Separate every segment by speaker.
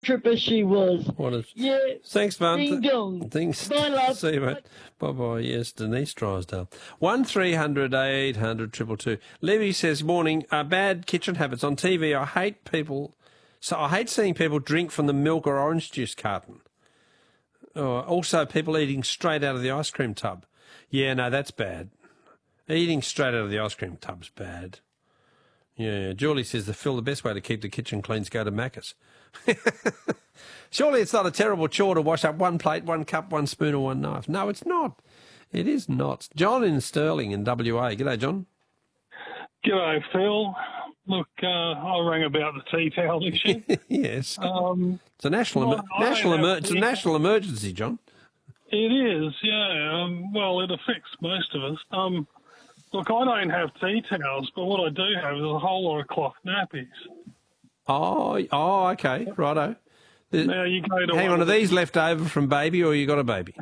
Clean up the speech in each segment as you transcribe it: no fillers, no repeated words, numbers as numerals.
Speaker 1: tripper she was.
Speaker 2: What is?
Speaker 1: Yeah.
Speaker 2: Thanks, man.
Speaker 1: Ding dong.
Speaker 2: Thanks.
Speaker 1: Bye, love.
Speaker 2: See you, mate. Bye-bye. Yes, Denise Drysdale. 1300 800 222. Levy says, morning, bad kitchen habits. On TV, I hate people... So I hate seeing people drink from the milk or orange juice carton. Also, people eating straight out of the ice cream tub. Yeah, no, that's bad. Eating straight out of the ice cream tub's bad. Yeah, Julie says, Phil, the best way to keep the kitchen clean is go to Macca's. Surely it's not a terrible chore to wash up one plate, one cup, one spoon or one knife. No, it's not. It is not. John in Stirling in WA. G'day, John.
Speaker 3: G'day, Phil. Look, I rang about the tea towel issue.
Speaker 2: Yes. It's a national emergency, John.
Speaker 3: It is, yeah. Well, it affects most of us. Look, I don't have tea towels, but what I do have is a whole lot of cloth nappies.
Speaker 2: Oh, okay, righto.
Speaker 3: Now you go to...
Speaker 2: Hang on, are these left over from baby or you got a baby?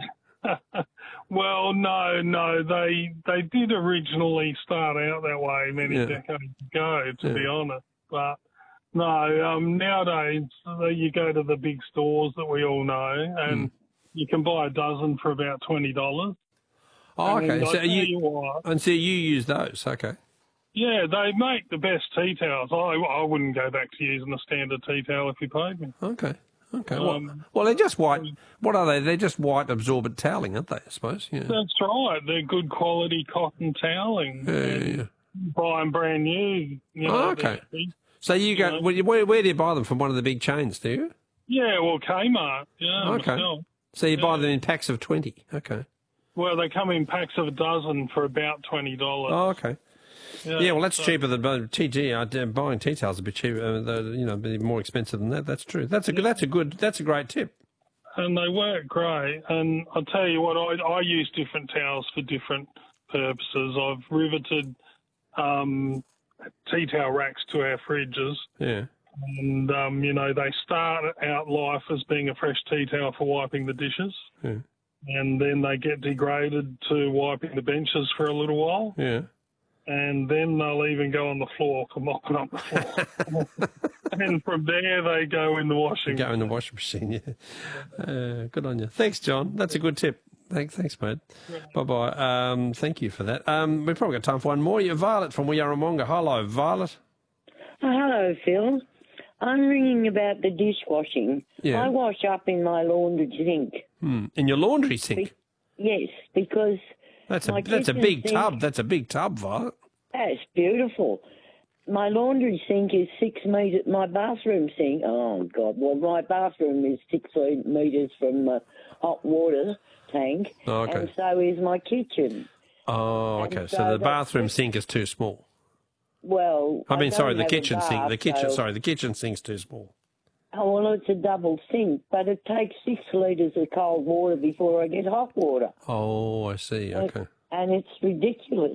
Speaker 3: Well, no, they did originally start out that way many decades ago, to be honest. But no, nowadays you go to the big stores that we all know, and you can buy a dozen for about $20.
Speaker 2: Oh, okay.
Speaker 3: So
Speaker 2: you use those, okay.
Speaker 3: Yeah, they make the best tea towels. I wouldn't go back to using a standard tea towel if you paid me.
Speaker 2: Okay. Well, they're just white. What are they? They're just white absorbent toweling, aren't they, I suppose? Yeah.
Speaker 3: That's right. They're good quality cotton toweling.
Speaker 2: Yeah.
Speaker 3: Buy them brand new.
Speaker 2: Okay. So you go... Where do you buy them? From one of the big chains, do you?
Speaker 3: Yeah, well, Kmart. Yeah,
Speaker 2: okay.
Speaker 3: Myself.
Speaker 2: So you buy them in packs of 20. Okay.
Speaker 3: Well, they come in packs of a dozen for about $20.
Speaker 2: Oh, okay. Yeah, well, that's cheaper than buying tea towels. A bit cheaper, be more expensive than that. That's true. That's a great tip.
Speaker 3: And they work great. And I'll tell you what, I use different towels for different purposes. I've riveted tea towel racks to our fridges.
Speaker 2: Yeah.
Speaker 3: And they start out life as being a fresh tea towel for wiping the dishes.
Speaker 2: Yeah.
Speaker 3: And then they get degraded to wiping the benches for a little while.
Speaker 2: Yeah.
Speaker 3: And then they'll even go on the floor for mopping up the floor. And from there, they go in the washing machine.
Speaker 2: Go in the washing machine, yeah. Good on you. Thanks, John. That's a good tip. Thanks, mate. Yeah. Bye-bye. Thank you for that. We've probably got time for one more. Violet from Yarramonga. Hello, Violet.
Speaker 4: Hello, Phil. I'm ringing about the dishwashing.
Speaker 2: Yeah.
Speaker 4: I wash up in my laundry sink.
Speaker 2: In your laundry sink?
Speaker 4: Yes, because...
Speaker 2: That's a big tub. That's a big tub, Violet.
Speaker 4: That's beautiful. My laundry sink is 6 metres. My bathroom sink, oh, God. Well, my bathroom is 6 metres from the hot water tank.
Speaker 2: Oh, okay.
Speaker 4: And so is my kitchen.
Speaker 2: Oh, okay. So the bathroom sink is too small.
Speaker 4: Well,
Speaker 2: the kitchen sink.
Speaker 4: The
Speaker 2: kitchen sink's too small.
Speaker 4: Oh, well, it's a double sink, but it takes 6 litres of cold water before I get hot water.
Speaker 2: Oh, I see. Okay.
Speaker 4: And it's ridiculous.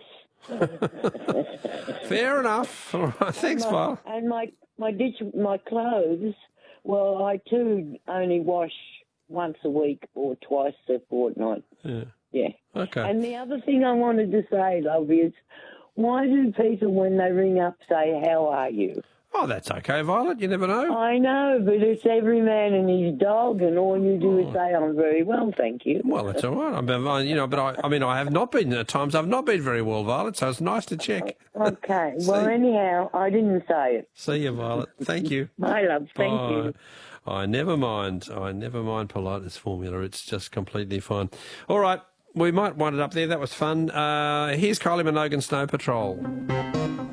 Speaker 2: Fair enough. All right. Thanks, Val.
Speaker 4: And my clothes, well, I too only wash once a week or twice a fortnight. Yeah.
Speaker 2: Okay.
Speaker 4: And the other thing I wanted to say, love, is why do people, when they ring up, say, how are you?
Speaker 2: Oh, that's okay, Violet. You never know.
Speaker 4: I know, but it's every man and his dog, and all you do is say, I'm very well, thank you.
Speaker 2: Well, that's all right. I have not been, at times I've not been very well, Violet, so it's nice to check.
Speaker 4: Okay. Well, anyhow, I didn't say it.
Speaker 2: See you, Violet. Thank you.
Speaker 4: My love, thank you.
Speaker 2: I never mind politeness formula. It's just completely fine. All right. We might wind it up there. That was fun. Here's Kylie Minogue and Snow Patrol.